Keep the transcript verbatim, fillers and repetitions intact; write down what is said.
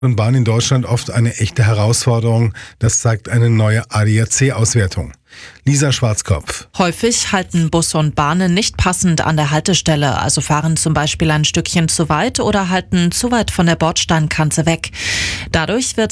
und Bahn in Deutschland oft eine echte Herausforderung. Das zeigt eine neue A D A C-Auswertung. Lisa Schwarzkopf. Häufig halten Busse und Bahnen nicht passend an der Haltestelle, also fahren zum Beispiel ein Stückchen zu weit oder halten zu weit von der Bordsteinkante weg. Dadurch wird